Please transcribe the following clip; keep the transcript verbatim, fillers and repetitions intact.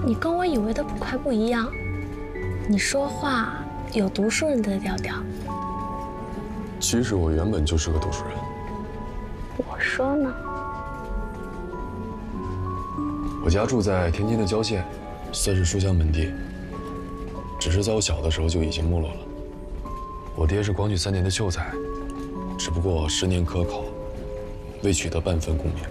你跟我以为的捕快不一样，你说话有读书人的调调。 其实我原本就是个读书人。 我说呢？ 我家住在天津的郊县，算是书香门第。只是在我小的时候就已经没落了。我爹是光绪三年的秀才，只不过十年科考，未取得半分功名。